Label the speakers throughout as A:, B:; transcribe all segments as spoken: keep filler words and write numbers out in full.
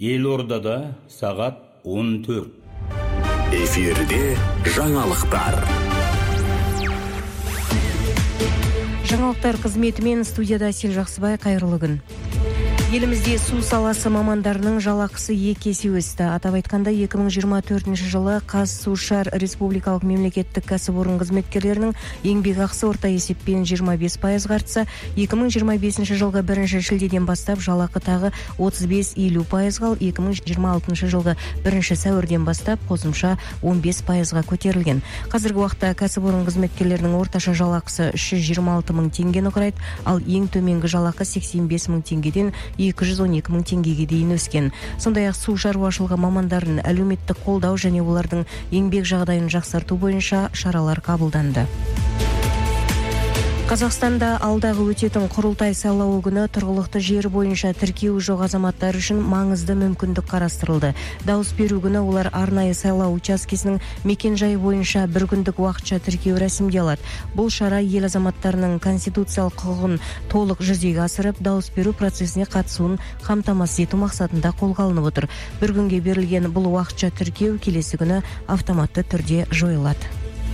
A: Елордада сағат он төрт.
B: Эфирде жаңалықтар.
C: Жаңалықтар қызметімен студияда Асел Жақсыбай, қайырлы күн. Елімізде су саласы мамандарының жалақысы екі есе өсті. Атап айтқанда екі мың жиырма төртінші жылы Қазсушар республикалық мемлекеттік кәсіпорын қызметкерлерінің еңбекақысы орта есеппен жиырма бес пайызға артса, екі мың жиырма бесінші жылғы бірінші шілдеден бастап жалақы тағы отыз бес елу пайызға, екі мың жиырма алтыншы жылғы бірінші сәуірден бастап қосымша он бес пайызға көтерілген. Қазіргі уақытта кәсіпорын қызметкерлерінің орташа жалақысы үш жүз жиырма алты мың теңгені құрайды, ал ең төменгі жалақы сексен бес мың теңгеден екі жүз он екі мың теңгеге дейін өскен. Сондай-ақ су шаруашылығы мамандарын әлеуметтік қолдау және олардың еңбек жағдайын жақсарту бойынша шаралар қабылданды. Қазақстанда алдағы өтетін құрылтай сайлауы күні тұрғылықты жері бойынша тіркеуі жоқ азаматтар үшін маңызды мүмкіндік қарастырылды. Дауыс беру күні олар арнайы сайлау учаскесінің мекен-жайы бойынша бір күндік уақытша тіркеу рәсімдей алады. Бұл шара ел азаматтарының конституциялық құқығын толық жүзеге асырып, дауыс беру процесіне қатысуын қамтамасыз ету мақсатында қолға алынып отыр. Бір күнге берілген бұл уақытша тіркеу келесі күні автоматты түрде жойылады.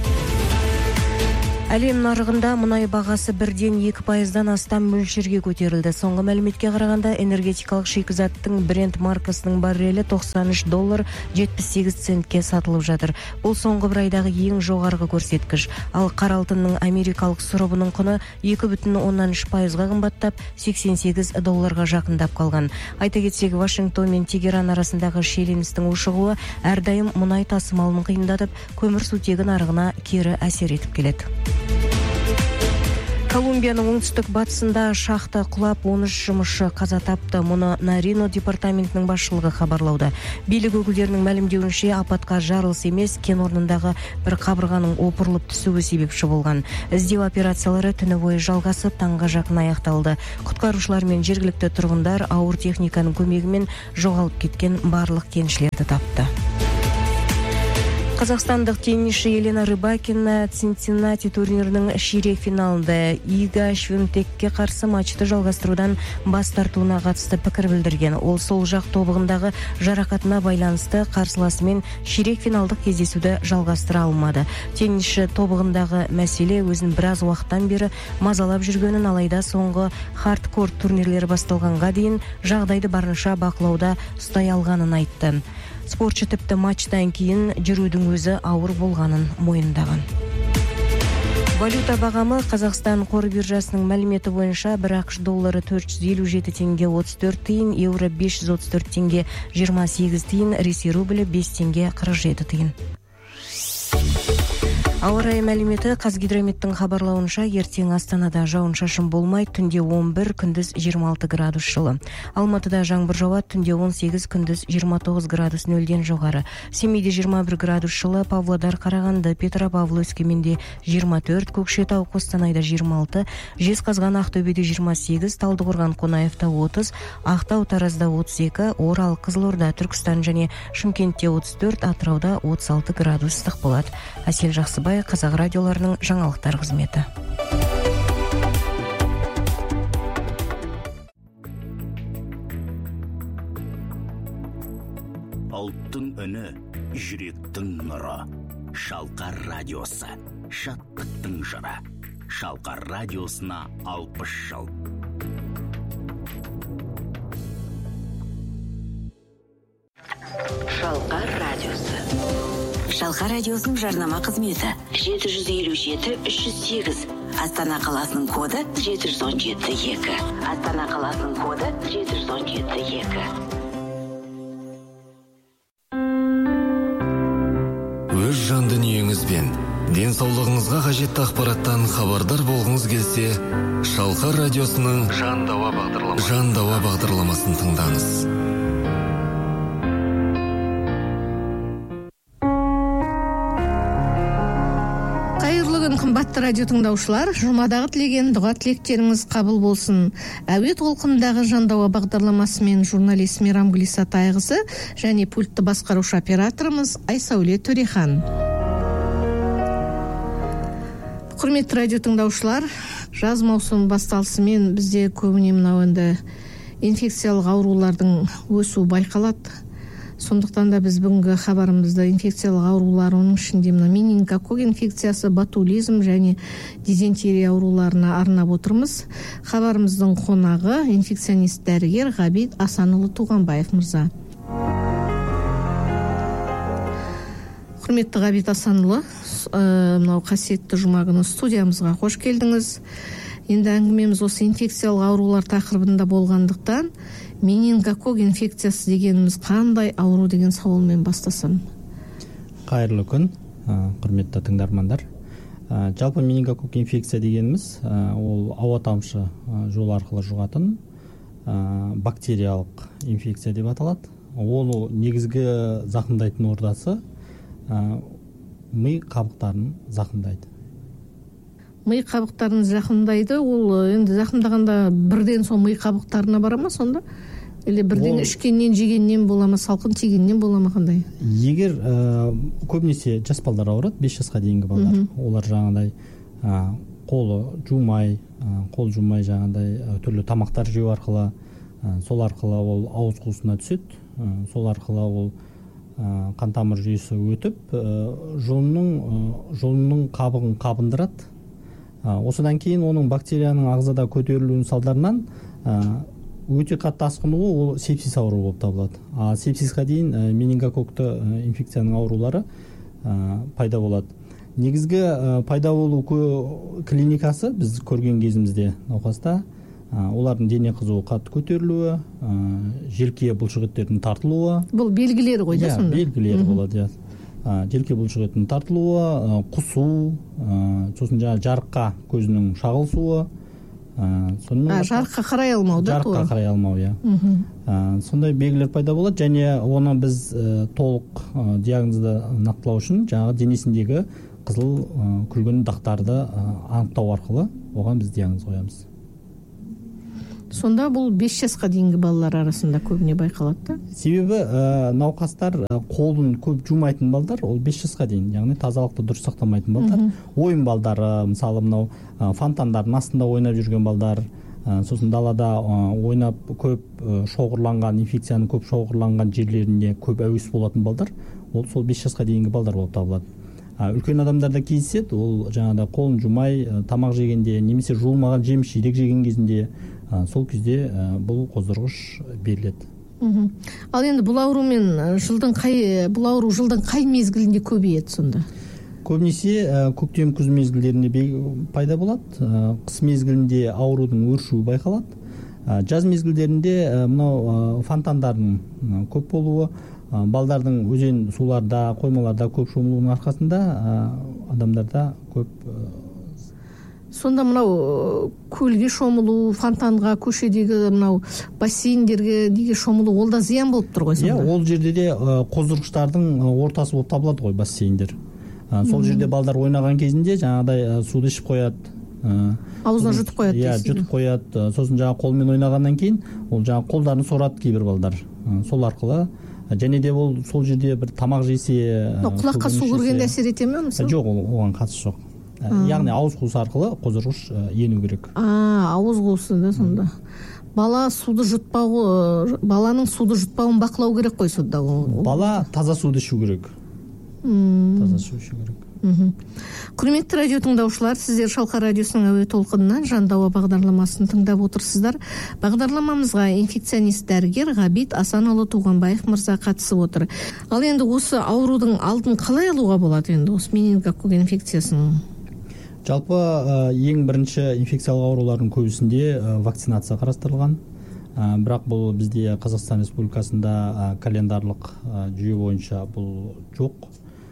C: Әлем нарығында мұнай бағасы бірден екі пайыздан астам мөлшерге көтерілді. Соңғы мәліметке қарағанда энергетикалық шикізаттың Brent маркасының баррелі тоқсан үш доллар жетпіс сегіз центке сатылып жатыр. Бұл соңғы бір айдағы ең жоғарғы көрсеткіш. Ал қара алтынның америкалық сұрыбының құны екі бүтін оннан үш пайызға қымбаттап, сексен сегіз долларға жақындап қалған. Айта кетсек, Вашингтон мен Тегеран арасындағы шиеленістің ушығуы әрдайым мұнай тасымалын қиындатып, көмірсутегі нарығына кері әсер етіп келеді. Колумбияның оңтүстік батысында шахта құлап, он үш жұмысшы қаза тапты. Мұны Нарино департаментінің басшылығы хабарлауда. Билік өкілдерінің мәлімдеуінше апатқа жарылыс емес, кен орнындағы бір қабырғаның опырылып түсуі себепші болған. Іздеу операциялары түні бойы жалғасып, таңға жақын аяқталды. Құтқарушылар мен жергілікті тұрғындар ауыр техниканың көмегімен жоғалып кеткен барлық кеншілерді тапты. Қазақстандық теннисші Елена Рыбакина Цинциннати турнирінің ширек финалында Ига Швентекке қарсы матчты жалғастырудан бас тартуына қатысты пікір білдірген. Ол сол жақ тобығындағы жарақатына байланысты қарсыласымен ширек финалдық кездесуді жалғастыра алмады. Теннисші тобығындағы мәселе өзін біраз уақыттан бері мазалап жүргенін, алайда соңғы хардкорт турнирлері басталғанға дейін жағдайды барынша бақылауда ұстай алғанын айтты. Спортшы тіпті матчтан кейін жүрудің өзі ауыр болғанын мойындаған. Валюта бағамы Қазақстан қор биржасының мәліметі бойынша бір ақш доллары төрт жүз елу жеті теңге отыз төрт тиын, еуро бес жүз отыз төрт теңге жиырма сегіз тиын, Ресей рублі бес теңге қырық жеті тиын. Ауа райы мәліметі. Қазгидрометтің хабарлауынша ертең Астанада жауын-шашын болмай, түнде он бір, күндіз жиырма алты градус жылы. Алматыда жаңбыр жауады, түнде он сегіз, күндіз жиырма тоғыз градус нөлден жоғары. Семейде жиырма бір градус жылы, Павлодар, Қарағанды, Петропавл, Өскеменде жиырма төрт, Көкшетау, Қостанайда жиырма алты, Жезқазған, Ақтөбеде жиырма сегіз, Талдықорған, Қонаевта отыз, Ақтау, Таразда отыз екі, Орал, Қызылорда, Түркістан және Шымкентте отыз төрт, Атырауда отыз алты градус ыстық болады. Асел Жақсыбай, Қазақ радиоларының жаңалықтар қызметі.
B: Ұлттың үні, жүректің нұры. Шалқар радиосы, шаттықтың жыры. Шалқар радиосына алпыс жыл.
D: Шалқар радиосы. Шалқар радиосының жарнама қызметі жеті жүз елу жеті үш жүз сегіз. Астана қаласының коды жеті жүз он жеті екі. Астана қаласының коды жеті жүз он жеті екі.
E: Өз жан дүниеңізбен денсаулығыңызға қажетті ақпараттан хабардар болғыңыз келсе, Шалқар радиосының Жан дауа бағдарламасы. Жан дауа бағдарламасын тыңдаңыз.
F: Қымбатты радио тыңдаушылар, жұмадағы тілеген дұға тілектеріңіз қабыл болсын. Әуе толқындағы жандауа бағдарламасымен журналист Мейрам Гүлисатайқызы және пультті басқарушы операторымыз Айсауле Төрехан. Құрметті радио тыңдаушылар, жаз маусымы басталысымен бізде көбіне мынау енді инфекциялық аурулардың өсуі байқалады. Сондықтан да біз бүгінгі хабарымызды инфекциялық аурулар, оның ішінде мына менингококк инфекциясы, ботулизм және дизентерия ауруларына арнап отырмыз. Хабарымыздың қонағы инфекционист дәрігер Ғабит Асанұлы Туғанбаев мырза. Құрметті Ғабит Асанұлы, мынау қасиетті жұма күні студиямызға қош келдіңіз. Енді әңгімеміз осы инфекциялық аурулар тақырыбында болғандықтан, менингококк инфекциясы дегеніміз қандай ауру деген сауалмен бастасам.
G: Қайырлы күн, құрметті тыңдармандар. Жалпы менингококк инфекция дегеніміз ол ауа тамшы жол арқылы жұғатын бактериялық инфекция деп аталады. Ол негізгі зақымдайтын ордасы ми қабықтарын зақымдайды. Ми
F: қабықтарын зақымдайды. Ол енді зақымдағанда бірден сол ми қабықтарына бара ма сонда? Или бірден ішкеннен, жегеннен бола ма, салқын тигеннен бола ма, қандай?
G: Егер көбінесе жас балдар ауырады, бес жасқа дейінгі балдар. Олар жаңағыдай қолы жумай, қол жумай жаңағыдай түрлі тамақтар жеу арқылы, сол арқылы ол ауыз қуысына түседі. Сол арқылы ол қан тамыр жүйесі өтіп, жолының жолының қабығын қабындырады. Осыдан кейін оның бактерияның ағзада көтерілуінің салдарынан өте қатты асқынуы ол сепсис ауруы болып табылады. А сепсисқа дейін менингококкты инфекцияның аурулары пайда болады. Негізгі пайда болу клиникасы біз көрген кезімізде науқаста олардың дене қызуы қатты көтерілуі, желке бұлшықеттердің тартылуы.
F: Бұл белгілері ғой да сонда?
G: Белгілері болады. Желке бұлшықетінің тартылуы, құсу, сосын жаңа жарыққа көзінің шағылысуы.
F: Жарыққа қарай алмау да?
G: Жарыққа қарай алмау, иә. Сондай белгілер пайда болады, және оны біз толық диагнозды нақтылау үшін жаңағы денесіндегі қызыл күлгін дақтарды анықтау арқылы оған біз диагноз қоямыз.
F: Сонда бұл бес жасқа дейінгі балалар арасында көбіне байқалады да?
G: Себебі науқастар қолын көп жумайтын балдар, ол бес жасқа дейін, яғни тазалықты дұрыс сақтамайтын балдар. Ойын балдары, мысалы мынау фонтандардың астында ойнап жүрген балдар, сосын далада ойнап көп шоғырланған, инфекцияның көп шоғырланған жерлерінде көп әуес болатын балдар, ол сол бес жасқа дейінгі балдар болып табылады. Үлкен адамдарда кездеседі, ол жаңағыда қолын жумай, тамақ жегенде, немесе жуылмаған жеміс жидек жеген кезінде, сол кезде бұл қоздырғыш беріледі.
F: Ал енді бұл аурумен жылдың қай бұл ауру жылдың қай мезгілінде көбейеді сонда?
G: Көбінесе көктем күз мезгілдерінде пайда болады. Қыс мезгілінде аурудың өршуі байқалады. Жаз мезгілдерінде мынау фонтандардың көп болуы, балдардың өзен суларда, қоймаларда көп шомылуының арқасында адамдарда көп.
F: Сонда мынау көлге шомылу, фонтанға, көшедегі мынау бассейндерге неге шомылу, ол да зиян болып тұр ғой сонда?
G: Иә, ол жерде де қоздырғыштардың ортасы болып табылады ғой бассейндер. Сол жерде балдар ойнаған кезінде жаңағыдай суды ішіп қояды.
F: Аузына жұтып қояды.
G: Иә, жұтып қояды. Сосын жаңа қолмен ойнағаннан кейін ол жаңа қолдарын сорады кейбір балдар. Сол арқылы және де ол сол жерде бір тамақ жесе,
F: құлаққа су кіргенде әсер ете ме мысалы?
G: Жоқ, оған қатысы жоқ. Яғни ауыз қуысы арқылы қоздырғыш ену керек.
F: А, ауыз қуысы да сонда. Бала суды жұтпауы, баланың суды жұтпауын бақылау керек қой сонда.
G: Бала таза суды ішу керек. Таза су ішу керек.
F: Құрметті радио тыңдаушылар, сіздер Шалқар радиосының әуе толқынынан Жандауа бағдарламасын тыңдап отырсыздар. Бағдарламамызға инфекционист дәрігер Ғабит Асанұлы Туғанбаев мырза қатысып отыр. Ал енді осы аурудың алдын қалай алуға болады енді осы менингококк инфекциясының?
G: Жалпы ең бірінші инфекциялық аурулардың көбісінде вакцинация қарастырылған. Бірақ бұл бізде Қазақстан Республикасында календарлық жүйе бойынша бұл жоқ.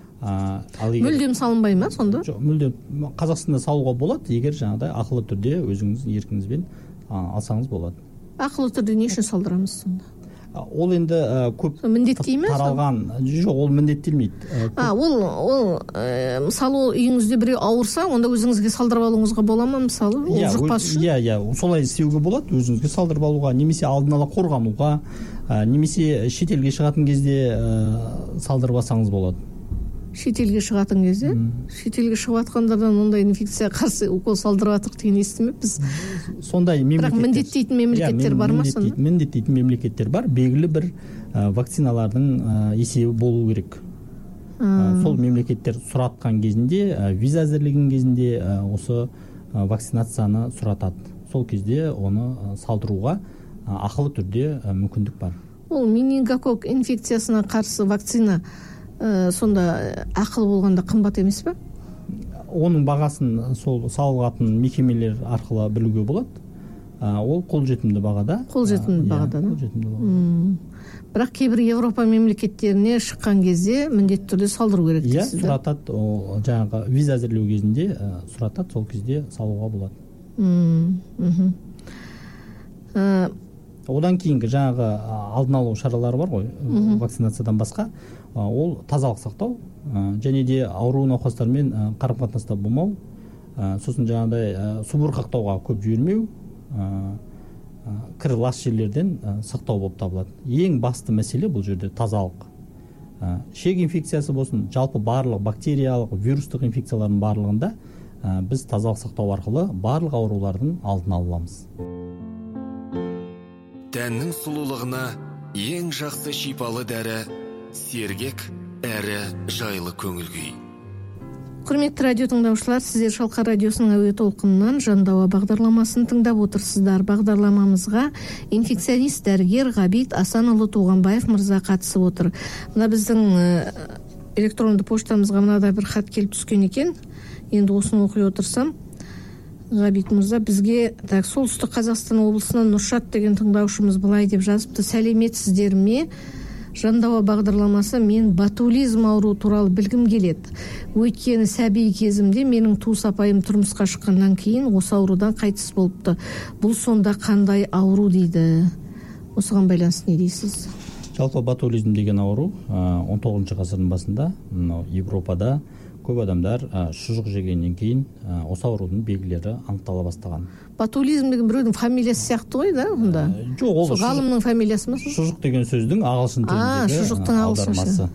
F: Мүлдем салынбай ма сонда?
G: Жоқ, мүлдем Қазақстанда салуға болады, егер жаңағыдай ақылы түрде өзіңіз еркіңізбен алсаңыз болады.
F: Ақылы түрде не үшін салдырамыз сонда?
G: Ол енді көп таралған, жоқ, ол міндеттелмейді.
F: Ол ол мысалы үйіңізде біреу ауырса, онда өзіңізге салдырып алуыңызға бола ма мысалы? Ол жұқпас үшін?
G: Иә, иә, солай істеуге болады, өзіңізге салдырып алуға, немесе алдын ала қорғануға, немесе шетелге шығатын кезде салдырып алсаңыз болады.
F: шетелге шығатын кезде шетелге шығып жатқандардан ондай инфекцияға қарсы укол салдырып жатырық деген естімеппіз.
G: Сондай мемлекеттер,
F: бірақ міндеттейтін мемлекеттер бар ма сонда?
G: Міндеттейтін мемлекеттер бар, белгілі бір вакциналардың есебі болу керек. Сол мемлекеттер сұратқан кезінде, виза әзірлеген кезінде осы вакцинацияны сұратады. Сол кезде оны салдыруға ақылы түрде мүмкіндік бар.
F: Ол менингококк инфекциясына қарсы вакцина сонда ақылы болғанда қымбат емес пе?
G: Оның бағасын сол салғатын мекемелер арқылы білуге болады. Ол қолжетімді бағада.
F: Қолжетімді бағада, да? Бірақ кейбір Европа мемлекеттеріне шыққан кезде міндетті түрде салдыру керек дейсіз, да?
G: Иә, сұратады. Ол жаңағы виза әзірлеу кезінде сұратады, сол кезде салуға болады. Одан кейінгі жаңағы алдын алу шаралары бар ғой, вакцинациядан басқа. Ол тазалық сақтау, және де ауру науқастармен қарым-қатынаста болмау, сосын жаңағыдай субұрқақтауға көп жібермеу, кір лас жерлерден сақтау болып табылады. Ең басты мәселе бұл жерде тазалық. Шек инфекциясы болсын, жалпы барлық бактериялық, вирустық инфекциялардың барлығында біз тазалық сақтау арқылы барлық аурулардың алдын ала аламыз.
E: Тәннің сұлулығына ең жақсы шипалы дәрі сергек әрі жайлы көңіл күй.
F: Құрметті радио тыңдаушылар, сіздер Шалқар радиосының әуе толқынынан Жандауа бағдарламасын тыңдап отырсыздар. Бағдарламамызға инфекционист дәрігер Ғабит Асанұлы Туғанбаев мырза қатысып отыр. Мына біздің электронды поштамызға мынада бір хат келіп түскен екен. Енді осыны оқи отырсам, Ғабит мырза бізге так, солтүстік Қазақстан облысынан Нұршат деген тыңдаушымыз былай деп жазыпты: сәлеметсіздер ме? Жандауа бағдарламасы мен ботулизм ауру туралы білгім келеді. Өйткені сәби кезімде менің туыс апайым тұрмысқа шыққаннан кейін осы аурудан қайтыс болыпты. Бұл сонда қандай ауру дейді? Осыған байланысты не дейсіз?
G: Жалпы ботулизм деген ауру он тоғызыншы ғасырдың басында Европада көп адамдар шұжық жегеннен кейін осы аурудың белгілері анықтала бастаған.
F: Ботулизм деген біреудің фамилиясы сияқты ғой, да, онда?
G: Жоқ, ол
F: ғалымның фамилиясы ма?
G: Шұжық деген сөздің ағылшын тіліндегі аудармасы.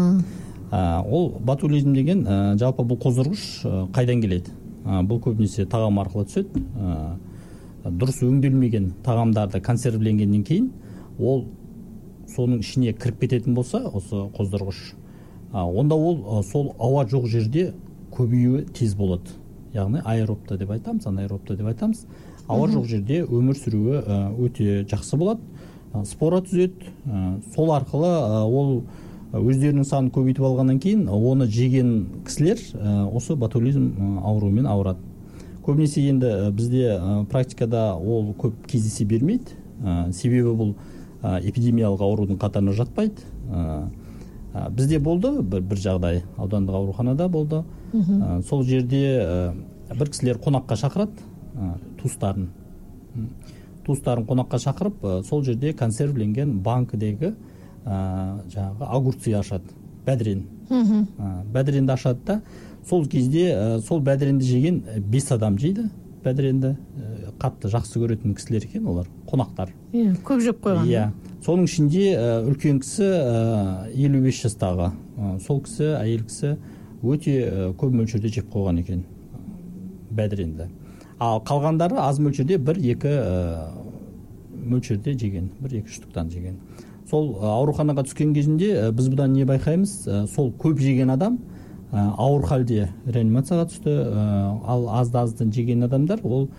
G: Ол ботулизм деген жалпы бұл қоздырғыш қайдан келеді? Бұл көбінесе тағам арқылы түседі. Дұрыс өңделмеген тағамдарды консервіленгеннен кейін ол соның ішіне кіріп кететін болса, осы қоздырғыш, онда ол сол ауа жоқ жерде көбеюі тез болады. Яғни аэробты деп айтамыз, анаэробты деп айтамыз. Ауа жоқ жерде өмір сүруі өте жақсы болады. Спора түзеді. Сол арқылы ол өздерінің санын көбейтіп алғаннан кейін оны жеген кісілер осы ботулизм ауруымен ауырады. Көбінесе енді бізде практикада ол көп кездесе бермейді. Себебі бұл эпидемиялық аурудың қатарына жатпайды. Бізде болды бір, бір жағдай, аудандық ауруханада болды. Сол жерде бір кісілер қонаққа шақырады, туыстарын. Туыстарын қонаққа шақырып, сол жерде консервленген банкідегі жаңағы огурцы ашады, бәдірен. Бәдіренді ашады да, сол кезде сол бәдіренді жеген бес адам жейді. Бәдіренді қатты жақсы көретін кісілер екен, олар қонақтар.
F: Көп жеп қойған.
G: Иә. Соның ішінде үлкен кісі елу бес жастағы. Сол кісі, әйел кісі өте көп мөлшерде жеп қойған екен бәдіренді. Ал қалғандары аз мөлшерде бір-екі мөлшерде жеген, бір-екі штуктан жеген. Сол ауруханаға түскен кезінде біз бұдан не байқаймыз? Сол көп жеген адам ауыр халде реанимацияға түсті. Ал азды-аздын жеген адамдар ол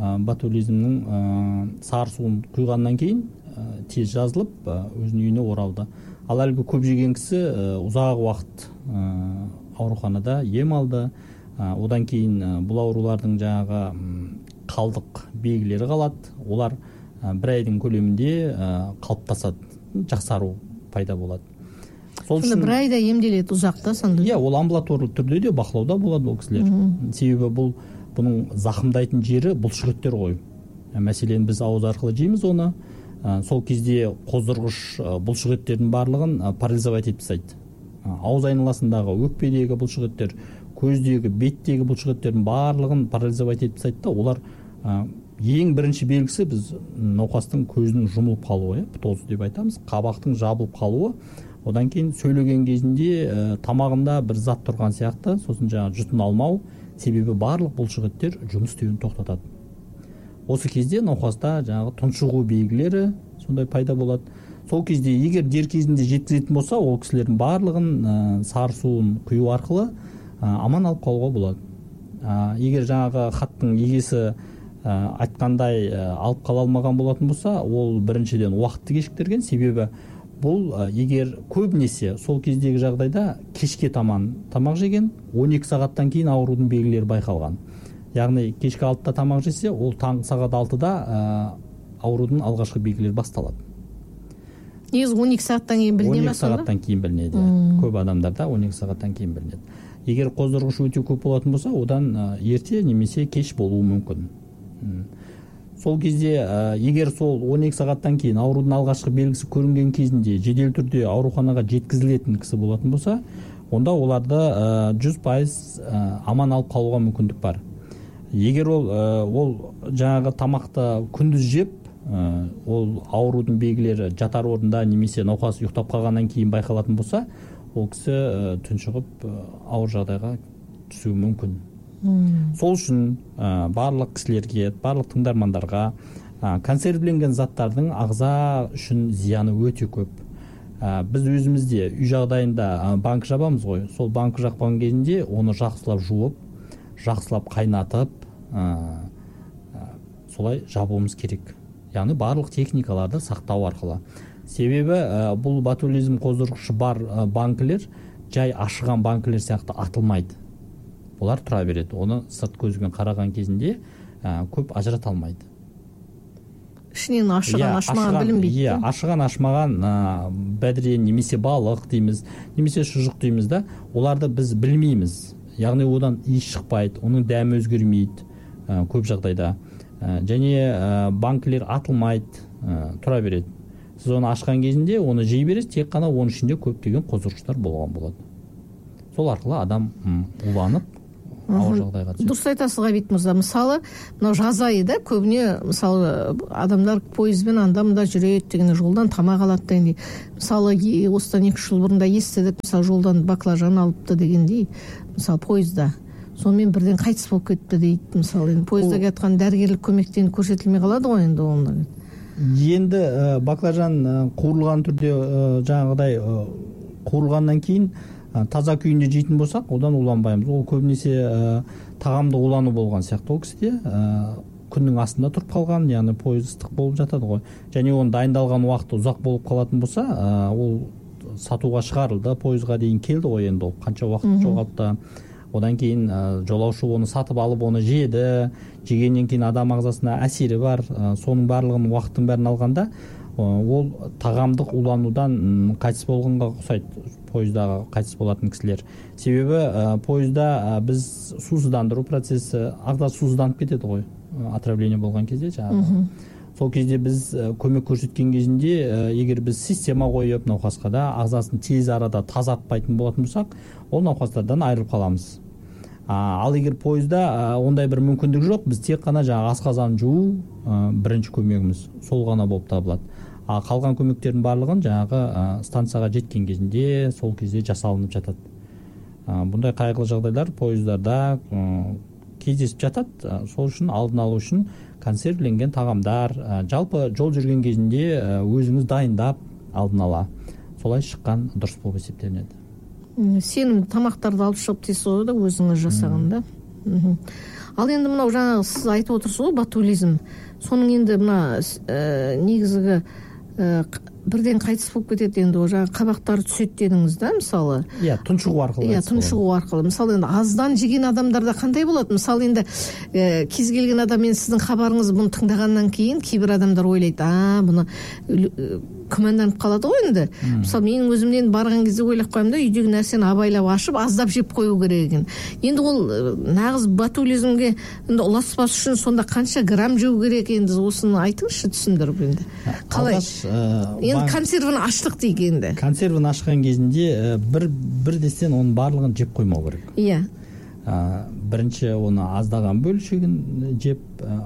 G: ботулизмнің сары суын құйғаннан кейін тез жазылып өзінің үйіне оралды. Ал әлгі көп жеген кісі ұзақ уақыт ауруханада ем алды. Одан кейін бұл аурулардың жаңағы қалдық белгілері қалады. Олар бір айдың көлемінде қалыптасады, жақсару пайда болады.
F: Сонда бір айда емделеді ұзақта сонда?
G: Иә, ол амбулаторлық түрде де бақылауда болады бұл кісілер. Себебі бұл бұның зақымдайтын жері бұлшықеттер ғой. Мәселен, біз ауыз арқылы жейміз оны. Сол кезде қоздырғыш бұлшықеттердің барлығын парализовать етіп тастайды. Ауыз айналасындағы өкпедегі бұлшықеттер, көздегі, беттегі бұлшықеттердің барлығын парализовать етіп тастайды да, олар ең бірінші белгісі біз науқастың көзінің жұмылып қалуы, птоз деп айтамыз, қабақтың жабылып қалуы. Одан кейін сөйлеген кезінде ә, тамағында бір зат тұрған сияқты, сосын жаңағы жұтын алмау, себебі барлық бұлшықеттер жұмыс істеуін тоқтатады. Осы кезде науқаста жаңағы тұншығу белгілері сондай пайда болады. Сол кезде егер дер кезінде жеткізетін болса, ол кісілердің барлығын ә, сары суын құю арқылы ә, аман алып қалуға болады. Ә, егер жаңағы хаттың егесі ә, айтқандай ә, алып қала алмаған болатын болса, ол біріншіден уақытты кешіктірген, себебі бұл ә, егер көбінесе сол кездегі жағдайда кешке таман тамақ жеген, он екі сағаттан кейін аурудың белгілері байқалған. Яғни кешкі алтыда тамақ жесе, ол таңғы сағат алтыда ә, аурудың алғашқы белгілері басталады.
F: Негізі он екі сағаттан кейін біліне ме?
G: он екі сағаттан кейін білінеді. Көп адамдарда он екі сағаттан кейін білінеді. Егер қоздырғыш өте көп болатын болса, одан ә, ерте немесе кеш болуы мүмкін. Сол кезде ә, егер сол он екі сағаттан кейін аурудың алғашқы белгісі көрінген кезінде жедел түрде ауруханаға жеткізілетін кісі болатын болса, онда оларды ә, жүз пайыз ә, аман алып қалуға мүмкіндік бар. Егер ол, ә, ол жаңағы тамақты күндіз жеп, ә, ол аурудың белгілері жатар орында немесе науқас ұйықтап қалғаннан кейін байқалатын болса, ол кісі ә, тұншығып ә, ауыр жағдайға түсуі мүмкін. Сол үшін ә, барлық кісілерге, барлық тыңдармандарға ә, консервіленген заттардың ағза үшін зияны өте көп. Ә, біз өзімізде үй жағдайында ә, банк жабамыз ғой. Сол банк жақпаған кезінде оны жақсылап жуып, жақсылап қайнатып, ә, ә, солай жабуымыз керек. Яғни барлық техникаларды сақтау арқылы. Себебі ә, бұл ботулизм қоздырғышы бар ә, банкілер жай ашыған банкілер сияқты атылмайды. Олар тұра береді. Оны сырт көзбен қараған кезінде ә, көп ажырата алмайды.
F: Ішінен ашыған, ашмаған білінбейді.
G: Иә, ашыған, ашмаған ә, бәдірен немесе балық дейміз, немесе шұжық дейміз да, оларды біз білмейміз. Яғни одан иіс шықпайды, оның дәмі өзгермейді ә, көп жағдайда. Ә, және ә, банкілер атылмайды, ә, тұра береді. Сіз оны ашқан кезінде оны жей бересіз, тек қана оның ішінде көптеген қоздырғыштар болған болады. Сол арқылы адам м, уланып ауыр жағдайға түседі.
F: Дұрыс айтасыз Ғабит мырза. Мысалы, мынау жаз айы да көбіне мысалы адамдар пойызбен анда-мында жүреді деген, жолдан тамақ алады дегендей. Мысалы, осыдан екі жыл бұрында естідік, мысалы жолдан баклажан алыпты дегендей, мысалы пойызда. Сонымен бірден қайтыс болып кетті дейді. Мысалы, енді пойызда кеткен дәрігерлік көмектен көрсетілмей қалады ғой енді онда.
G: Енді ә, баклажан ә, қуырылған түрде ә, жаңағыдай ә, қуырылғаннан кейін таза күйінде жейтін болсақ, одан уланбаймыз. Ол көбінесе ә, тағамды улану болған сияқты. Ол кісіде ә, күннің астында тұрып қалған, яғни пойыз ыстық болып жатады ғой. Және оның дайындалған уақыты ұзақ болып қалатын болса, ә, ол сатуға шығарылды, пойызға дейін келді ғой енді, ол қанша уақыт жоғалтты. Одан кейін ә, жолаушы оны сатып алып, оны жеді. Жегеннен кейін адам ағзасына әсері бар. Ә, соның барлығын уақыттың бәрін алғанда, ол тағамдық уланудан қайтыс болғанға ұқсайды, пойыздағы қайтыс болатын кісілер. Себебі ә, пойызда ә, біз сусыздандыру процесі, ағза сусызданып кетеді ғой, отравление болған кезде жаңағы. Сол кезде біз ә, көмек көрсеткен кезінде, ә, егер біз система қойып науқасқа да ағзасын тез арада тазартпайтын болатын болсақ, ол науқастардан айырылып қаламыз. А, ал егер пойызда ә, ондай бір мүмкіндік жоқ, біз тек қана жаңағы асқазан жуу ә, бірінші көмегіміз, сол ғана болып табылады. А қалған көмектердің барлығын жаңағы ә, станцияға жеткен кезінде, сол кезде жасалынып жатады. Ә, бұндай қайғылы жағдайлар пойыздарда ә, кездесіп жатады. Ә, сол үшін алдын алу үшін консервіленген тағамдар, ә, жалпы жол жүрген кезінде ә, өзіңіз дайындап алдын ала солай шыққан дұрыс болып есептелінеді.
F: Сенім тамақтарды алып шығып дейсіз ғой да, өзіңіз жасағанда. Ал енді мынау жаңағы сіз айтып отырсыз ғой, ботулизм. Соның енді мына ә, негізгі ә, бірден қайтыс болып кетеді, енді о жаңағы қабақтары түседі дедіңіз да, мысалы.
G: Иә, тұншығу арқылы.
F: Иә, тұншығу арқылы. Мысалы енді аздан жеген адамдарда қандай болады? Мысалы енді ә, кез келген адам, мен сіздің хабарыңыз бұны тыңдағаннан кейін кейбір адамдар ойлайды, а бұны күмәнданып қалады ғой енді. Мысалы менің өзімнен барған кезде ойлап қоямын да, үйдегі нәрсені абайлап ашып, аздап жеп қою керек екен. Енді ол нағыз ботулизмге енді ұласпас үшін сонда қанша грамм жеу керек, енді осыны айтыңызшы, түсіндіріп енді. Қалай? Енді консервіні аштық дейік енді.
G: Консервіні ашқан кезінде бір бірдестен оның барлығын жеп қоймау керек.
F: Иә.
G: Бірінші оны аздаған бөлшегін жеп,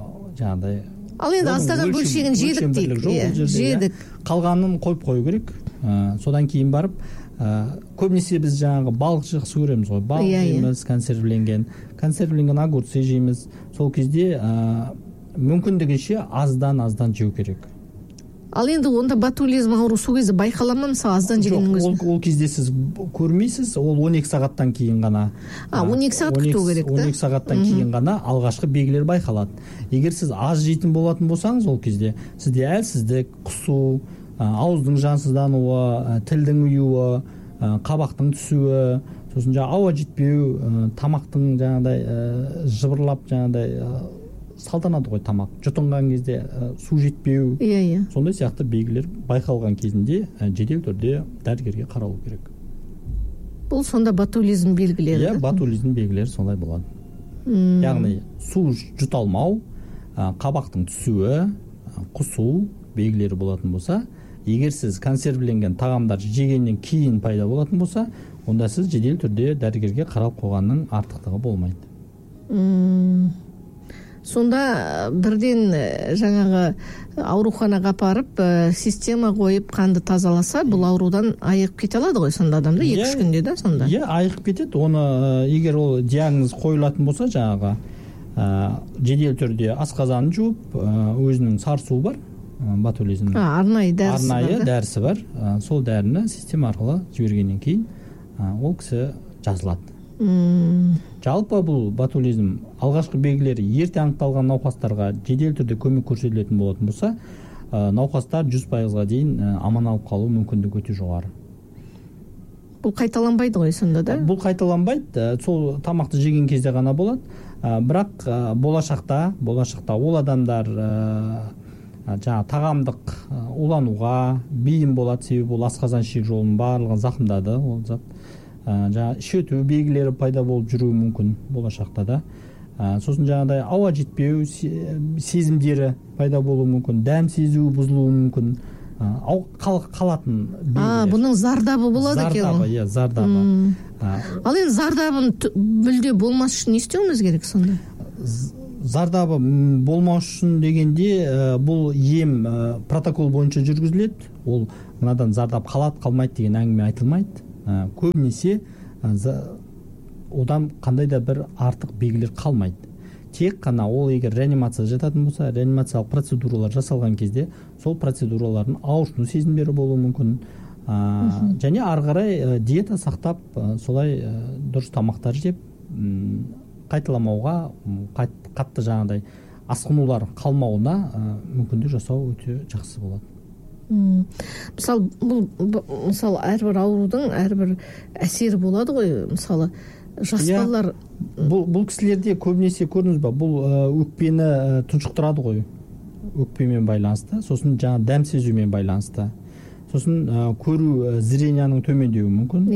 G: жаңағыдай.
F: Ал енді аздаған бөлшегін жедік дейік. Жедік.
G: Қалғанын қойып қою керек. содан кейін барып көбінесе біз жаңағы балық жақсы көреміз ғой, балық жейміз, консервіленген консервіленген огурцы жейміз. Сол кезде мүмкіндігінше аздан аздан жеу керек.
F: Ал енді онда ботулизм ауру сол кезде байқала ма, мысалы аздан жегеннің өзінде?
G: Ол кезде сіз көрмейсіз, ол он екі сағаттан кейін ғана.
F: А, он екі сағат күту керек та?
G: он екі сағаттан кейін ғана алғашқы белгілер байқалады. Егер сіз аз жейтін болатын болсаңыз, ол кезде сізде әлсіздік, құсу, ауыздың жансыздануы, тілдің ұюы, қабақтың түсуі, сосын жаңа ауа жетпеу, тамақтың жаңағыдай жыбырлап жаңағыдай салтанады ғой, тамақ жұтынған кезде су жетпеу, сондай сияқты белгілер байқалған кезінде жедел түрде дәрігерге қаралу керек.
F: Бұл сонда ботулизм белгілері?
G: Иә, ботулизм белгілері сондай болады. Яғни су жұта алмау, қабақтың түсуі, құсу белгілері болатын болса, егер сіз консервіленген тағамдар жегеннен кейін пайда болатын болса, онда сіз жедел түрде дәрігерге қаралып қойғанның артықтығы болмайды.
F: Сонда бірден жаңағы ауруханаға апарып, система қойып қанды тазаласа, бұл аурудан айығып кете алады ғой сонда адамда, екі-үш күнде да сонда?
G: Иә, айығып кетеді. Оны егер ол диагноз қойылатын болса, жаңағы жедел түрде асқазанын жуып, өзінің сарысуы бар, ботулизм.
F: Арнайы дәрісі бар.
G: Арнайы дәрісі бар. Сол дәріні система арқылы жібергеннен кейін ол кісі жазылады. Жалпы бұл ботулизм алғашқы белгілері ерте анықталған науқастарға жедел түрде көмек көрсетілетін болатын болса, науқастар жүз пайызға дейін аман алып қалу мүмкіндігі өте жоғары.
F: Бұл қайталанбайды ғой сонда да?
G: Бұл қайталанбайды, сол тамақты жеген кезде ғана болады. Бірақ болашақта, болашақта ол адамдар жаңа тағамдық улануға бейім болады, себебі ол асқазан ішек жолының барлығын зақымдады, ол зат. Жаңа іш өту белгілері пайда болып жүруі мүмкін болашақта да. Сосын жаңағыдай ауа жетпеу сезімдері пайда болуы мүмкін, дәм сезуі бұзылуы мүмкін. Қалатын белгілер.
F: Бұның зардабы болады екен?
G: Зардабы, иә, зардабы.
F: Ал енді зардабын мүлде болмас үшін не істеуіміз керек сонда?
G: Зардабы болмас үшін дегенде бұл ем протокол бойынша жүргізіледі. Ол мынадан зардап қалады, қалмайды деген әңгіме айтылмайды. Көбінесе одан қандай да бір артық белгілер қалмайды. Тек қана ол егер реанимация жататын болса, реанимациялық процедуралар жасалған кезде сол процедуралардың ауырсыну сезімдері болуы мүмкін. Және ары қарай диета сақтап, солай дұрыс тамақтар жеп, қайталамауға, қатты жаңағыдай асқынулар қалмауына мүмкіндік жасау өте жақсы болады.
F: Мысалы, бұл, мысалы, әрбір аурудың әрбір әсері болады ғой, мысалы, жас балалар.
G: Бұл, бұл кісілерде көбінесе көрдіңіз ба, бұл өкпені тұншықтырады ғой, өкпемен байланысты, сосын жаңа дәм сезумен байланысты, сосын көру зренияның төмендеуі мүмкін,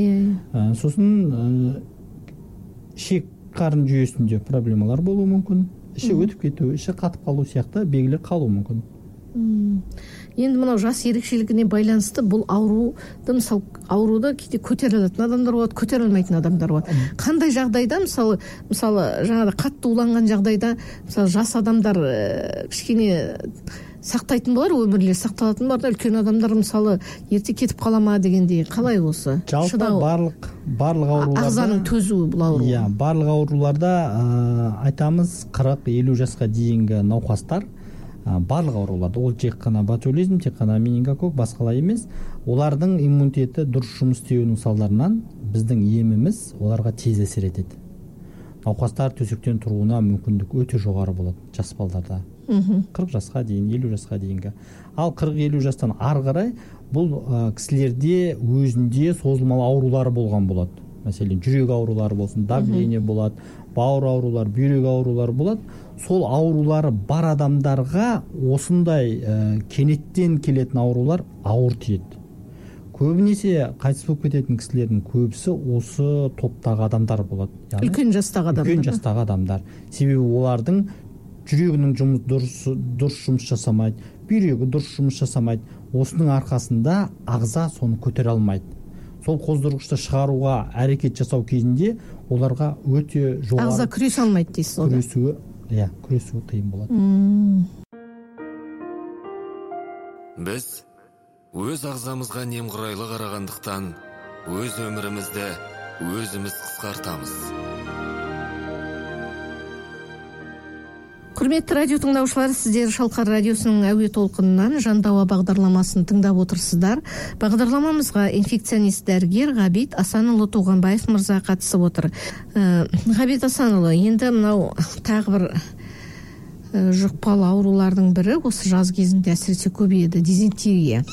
G: сосын ішек қарын жүйесінде проблемалар болуы мүмкін, іші өтіп кету, іші қатып қалу сияқты белгілер қалуы мүмкін.
F: Енді мынау жас ерекшелігіне байланысты бұл ауруды, мысалы, ауруды кейде көтере алатын адамдар болады, көтере алмайтын адамдар болады. Қандай жағдайда, мысалы, мысалы, жаңағыда қатты уланған жағдайда, мысалы, жас адамдар кішкене сақтайтын болар, өмірлер сақталатын бар да, үлкен адамдар мысалы ерте кетіп қала ма дегендей, қалай осы?
G: Жалпы барлық барлық ауруларда,
F: ағзаның төзуі бұл ауру.
G: Иә, барлық ауруларда айтамыз қырық-елу жасқа дейінгі науқастар, барлық ауруларда, ол тек қана ботулизм, тек қана менингококк, басқалай емес, олардың иммунитеті дұрыс жұмыс істеуінің салдарынан біздің еміміз оларға тез әсер етеді. Науқастар төсектен тұруына мүмкіндік өте жоғары болады жас балдарда. қырық жасқа дейін, елу жасқа дейінгі. Ал қырық-елу жастан ары қарай бұл кісілерде өзінде созылмалы аурулары болған болады. Мәселен, жүрек аурулары болсын, давление болады, бауыр аурулар, бүйрек аурулары болады. Сол аурулары бар адамдарға осындай кенеттен келетін аурулар ауыр тиеді. Көбінесе қайтыс болып кететін кісілердің көбісі осы топтағы адамдар болады.
F: Үлкен жастағы адамдар.
G: Үлкен жастағы адамдар. Себебі олардың жүрегінің жұмыс дұрыс, дұрыс жұмыс жасамайды, бүйрегі дұрыс жұмыс жасамайды. Осының арқасында ағза соны көтере алмайды. Сол қоздырғышты шығаруға әрекет жасау кезінде оларға өте жоғары
F: ағза күресе алмайды дейсіз ғой.
G: Күресуі, иә, күресуі қиын болады.
E: Біз өз ағзамызға немқұрайлы қарағандықтан өз өмірімізді өзіміз қысқартамыз.
F: Құрметті радио тыңдаушылар, сіздер Шалқар радиосының әуе толқынынан Жандауа бағдарламасын тыңдап отырсыздар. Бағдарламамызға инфекционист дәрігер Ғабит Асанұлы Туғанбаев мырза қатысып отыр. Ә, Ғабит Асанұлы, енді мынау тағы бір ә, жұқпалы аурулардың бірі осы жаз кезінде әсіресе көбейеді, дизентерия.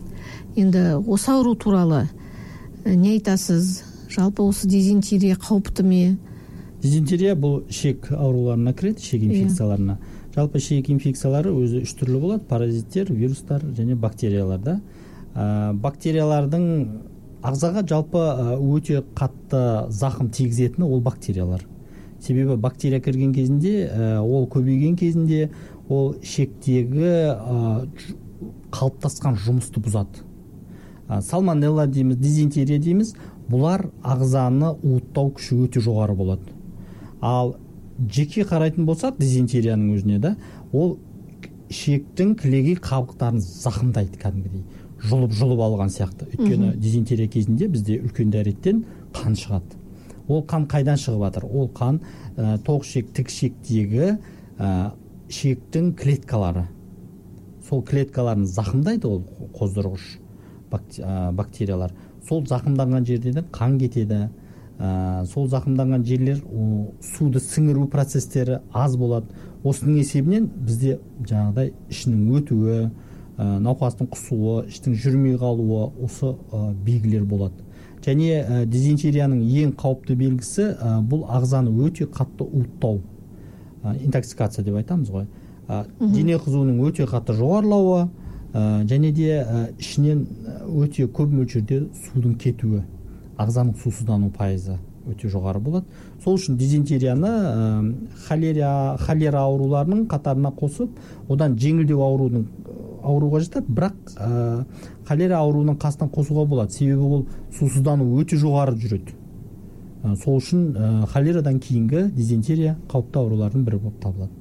F: Енді осы ауру туралы ә, не айтасыз? Жалпы осы дизентерия қауіпті ме?
G: Дизентерия бұл шек ауруларына кіреді, шек инфекцияларына. Жалпы шек инфекциялары өзі үш түрлі болады: паразиттер, вирустар және бактерияларда. Ә, бактериялардың ағзаға жалпы өте қатты зақым тигізетіні ол бактериялар. Себебі бактерия кірген кезінде, ә, ол көбейген кезінде ол шектегі ә, қалыптасқан жұмысты бұзады. Ә, салмонелла дейміз, дизентерия дейміз. Бұлар ағзаны уыттау күші өте жоғары болады. Ал жеке қарайтын болсақ, дизентерияның өзіне да, ол шектің кілегей қабықтарын зақымдайды, кәдімгідей жұлып-жұлып алған сияқты. Өйткені дизентерия кезінде бізде үлкен дәреттен қан шығады. Ол қан қайдан шығып жатыр? Ол қан ә, тоқ шек, тік шектегі ә, шектің клеткалары. Сол клеткаларын зақымдайды ол қоздырғыш бактериялар. Сол зақымданған жерден қан кетеді. Ә, сол зақымданған жерлер о, суды сіңіру процестері аз болады. Осының есебінен бізде жаңағыдай ішінің өтуі, ә, науқастың құсуы, іштің жүрмей қалуы, осы ә, белгілер болады. Және ә, дизентерияның ең қауіпті белгісі ә, бұл ағзаны өте қатты уыттау, ә, интоксикация деп айтамыз ғой. Ә, дене қызуының өте қатты жоғарылауы, ә, және де ә, ішінен өте көп мөлшерде судың кетуі, ағзаның сусыздану пайызы өте жоғары болады. Сол үшін дизентерияны ә, холера, холера ауруларының қатарына қосып, одан жеңілдеу аурудың ауруға жатады, бірақ ә, холера ауруының қасынан қосуға болады. Себебі ол сусыздану өте жоғары жүреді. Ә, сол үшін ә, холерадан кейінгі дизентерия қауіпті аурулардың бірі болып табылады.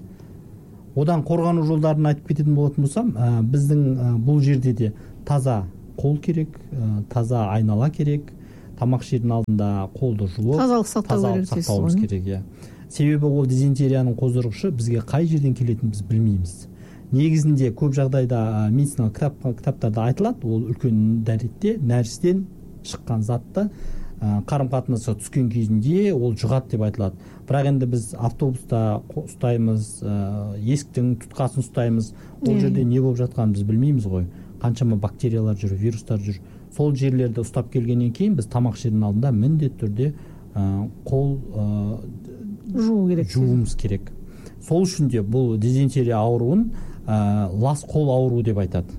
G: Одан қорғану жолдарын айтып кететін болатын болсам, ә, біздің ә, бұл жерде де таза қол керек, ә, таза айнала керек. Тамақ ішетін алдында қолды жуып,
F: тазалық сақтауымыз
G: керек. Иә. Себебі ол дизентерияның қоздырғышы бізге қай жерден келетінін біз білмейміз. Негізінде көп жағдайда медициналық кітап, кітаптарда айтылады, ол үлкен дәретте нәрістен шыққан затты ә, қарым-қатынасқа түскен кезінде ол жұғады деп айтылады. Бірақ енді біз автобуста ұстаймыз, ә, есіктің тұтқасын ұстаймыз, ол жерде не болып жатқанын біз білмейміз ғой. Қаншама бактериялар жүр, вирустар жүр. Сол жерлерді ұстап келгеннен кейін біз тамақ ішердің алдында міндетті түрде ә, қол ә,
F: жуу керек.
G: жууымыз керек. Сол үшін де бұл дизентерия ауруын ә, лас қол ауру деп айтады.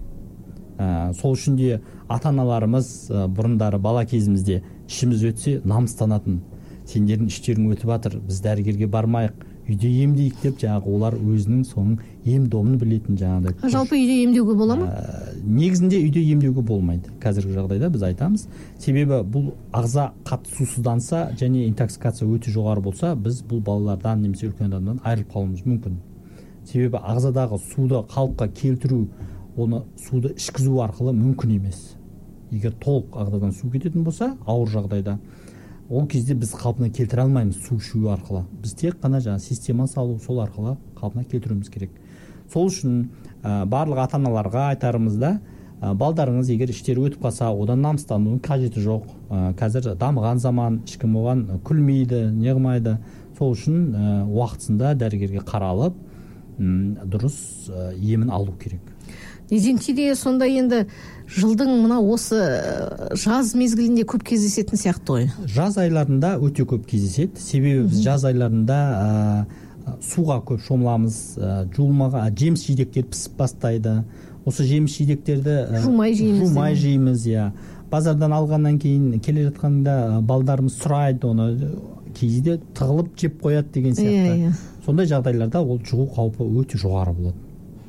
G: Ә, сол үшін де ата-аналарымыз ә, бұрындары бала кезімізде ішіміз өтсе намыстанатын. Сендердің іштерің өтіп жатыр, біз дәрігерге бармайық, үйде емдейік деп, жаңағы олар өзінің соның ем домын білетін жаңағыдай.
F: Жалпы үйде емдеуге бола ма?
G: Ә, негізінде үйде емдеуге болмайды. Қазіргі жағдайда біз айтамыз. Себебі бұл ағза қатты сусызданса және интоксикация өте жоғары болса, біз бұл балалардан немесе үлкен адамнан айырылып қалуымыз мүмкін. Себебі ағзадағы суды қалыпқа келтіру, оны суды ішкізу арқылы мүмкін емес. Егер толық ағзадан су кететін болса, ауыр жағдайда, ол кезде біз қалпына келтіре алмаймыз су ішу арқылы. Біз тек қана жаңа система салу, сол арқылы қалпына келтіруіміз керек. Сол үшін ә, барлық ата-аналарға айтарымызда, ә, балдарыңыз егер іштері өтіп қалса, одан намыстанудың қажеті жоқ. Ә, қазір дамыған заман, ешкім оған күлмейді, не қылмайды. Сол үшін ә, уақытысында дәрігерге қаралып, м, дұрыс ә, емін алу керек.
F: Дизентерия сонда енді жылдың мына осы жаз мезгілінде көп кездесетін сияқты ғой.
G: Жаз айларында өте көп кездеседі. Себебі біз жаз айларында ә, суға көп шомыламыз, ә, жуылмаға жеміс жидектер пісіп бастайды. Осы жеміс жидектерді ә,
F: жумай жейміз.
G: Жумай жейміз, иә. Базардан алғаннан кейін келе жатқанда балдарымыз сұрайды оны, кейде тығылып жеп қояды деген сияқты. Сондай жағдайларда ол жұғу қаупі өте жоғары болады.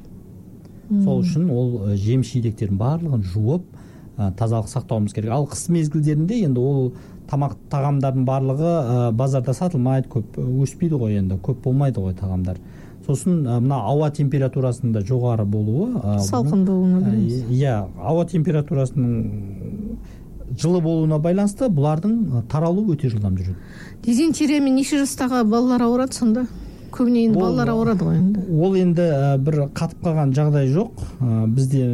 G: Сол үшін ол жеміс жидектердің барлығын жуып, ә, тазалық сақтауымыз керек. Ал қыс мезгілдерінде енді ол тамақ тағамдардың барлығы ә, базарда сатылмайды, көп өспейді ғой, енді көп болмайды ғой тағамдар. сосын мына ауа температурасының да жоғары болуы,
F: салқын болуына байланысты.
G: Иә, ауа температурасының жылы болуына байланысты бұлардың таралу өте жылдам жүреді.
F: Дизентериямен неше жастағы балалар ауырады сонда? Көбіне енді балалар ауырады ғой енді.
G: Ол енді бір қатып қалған жағдай жоқ. Бізде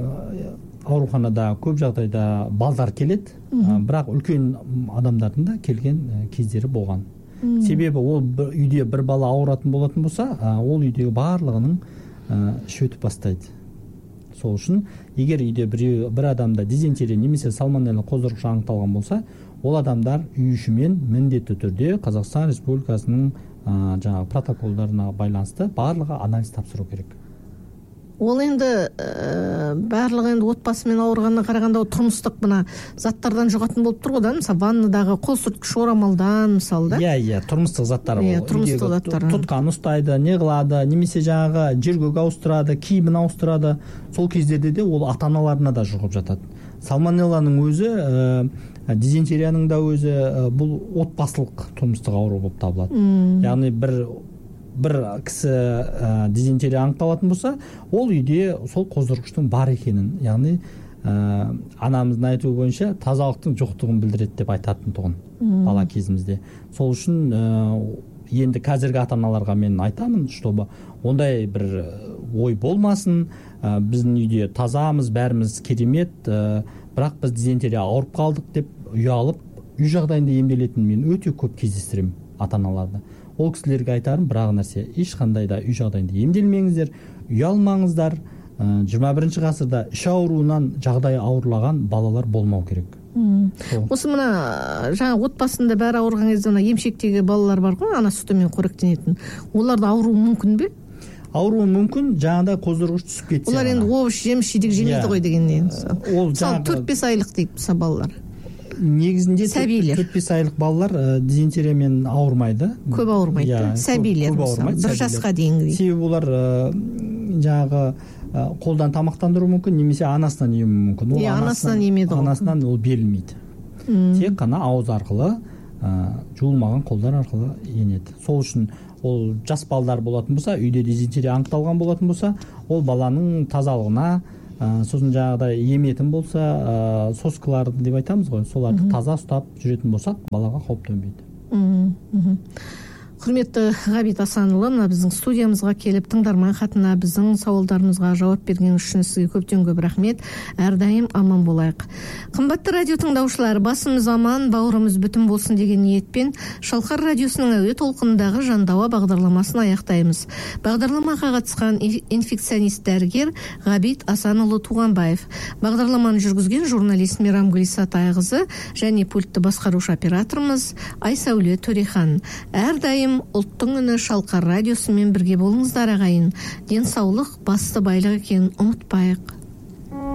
G: ауруханада көп жағдайда балдар келеді, бірақ үлкен адамдардың да келген кездері болған. Себебі ол үйде бір бала ауыратын болатын болса, ол үйдегі барлығының іші өтіп бастайды. Сол үшін егер үйде бір, бір адамда дизентерия немесе сальмонелла қоздырғышы анықталған болса, ол адамдар үй ішімен міндетті түрде Қазақстан Республикасының жаңағы протоколдарына байланысты барлығы анализ тапсыру керек.
F: Ол енді ә, барлығы енді отбасымен ауырғанына қарағанда тұрмыстық мына заттардан жұғатын болып тұр ғой да, мысалы ваннадағы қол сүрткіш орамалдан мысалы да.
G: Иә, иә, тұрмыстық заттар.
F: Иә, тұрмыстық заттар.
G: Тұтқан ұстайды, не қылады, немесе жаңағы жергөк ауыстырады, киімін ауыстырады. Сол кездерде де ол ата-аналарына да жұғып жатады. Сальмонелланың өзі, ә, дизентерияның да өзі ә, бұл отбасылық тұрмыстық ауру болып табылады. Яғни бір бір кісі ә, дизентерия анықталатын болса, ол үйде сол қоздырғыштың бар екенін, яғни ә, анамыздың айтуы бойынша тазалықтың жоқтығын білдіреді деп айтатын тұғын бала кезімізде. Сол үшін ә, енді қазіргі ата-аналарға мен айтамын, чтобы ондай бір ой болмасын, ә, біздің үйде тазамыз, бәріміз керемет, ә, бірақ біз дизентерия ауырып қалдық деп ұялып, үй жағдайында емделетін мен өте көп кездестіремін ата-аналарды. Ол кісілерге айтарым бірақ нәрсе, ешқандай да үй жағдайында емделмеңіздер, ұялмаңыздар. жиырма бірінші ғасырда іш ауруынан жағдайы ауырлаған балалар болмау керек.
F: Осы мына жаңа отбасында бәрі ауырған кезде мына емшектегі балалар бар ғой, ана сүтімен қоректенетін. Оларда ауруы мүмкін бе?
G: Ауруы мүмкін, жаңағыдай қоздырғыш түсіп кетсе.
F: Олар енді овощ, жеміс жидек жемейді ғой дегеннен. Мысалы төрт бес айлық дейік мысалы балалар.
G: Негізінде төрт бес айлық балалар дизентериямен ауырмайды.
F: Көп ауырмайды. Сәбилер мысалы, бір жасқа дейінгі.
G: Себебі олар жаңағы қолдан тамақтандыру мүмкін, немесе анасынан ему мүмкін.
F: Иә, анасынан емеді ғой.
G: Анасынан ол берілмейді. Тек қана ауыз арқылы, жуылмаған қолдар арқылы енеді. Сол үшін ол жас балдар болатын болса, үйде дизентерия анықталған болатын болса, ол баланың тазалығына, сосын жаңағыдай еметін болса, соскаларды деп айтамыз ғой, соларды таза ұстап жүретін болсақ, балаға қауіп төнбейді.
F: Құрметті Ғабит Асанұлы, мына біздің студиямызға келіп тыңдарман хатына біздің сауалдарымызға жауап берген үшін сізге көптен көп рахмет. Әрдайым аман болайық. Қымбатты радио тыңдаушылар, басымыз аман, бауырымыз бүтін болсын деген ниетпен Шалқар радиосының әуе толқынындағы Жандауа бағдарламасын аяқтаймыз. Бағдарламаға қатысқан инфекционист дәрігер Ғабит Асанұлы Туғанбаев, бағдарламаны жүргізген журналист Мейрамгүл Исатайқызы және пультті басқарушы операторымыз Айсәуле Төрехан. Әрдайым ұлттың үні Шалқар радиосымен бірге болыңыздар ағайын. Денсаулық басты байлық екенін ұмытпайық.